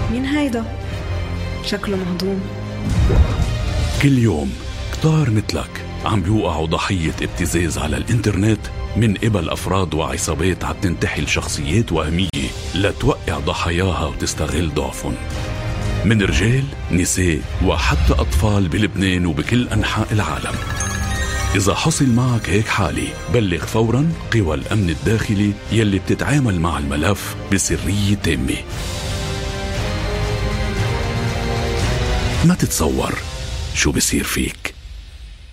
مين هيدا؟ شكله مهضوم. كل يوم كتار مثلك عم بيوقعوا ضحية ابتزاز على الانترنت من قبل أفراد وعصابات عم تنتحل شخصيات وهمية لتوقع ضحاياها وتستغل ضعفهم، من رجال، نساء، وحتى أطفال بلبنان وبكل أنحاء العالم. إذا حصل معك هيك حالة بلغ فوراً قوى الأمن الداخلي يلي بتتعامل مع الملف بسرية تامة. ما تتصور شو بصير فيك.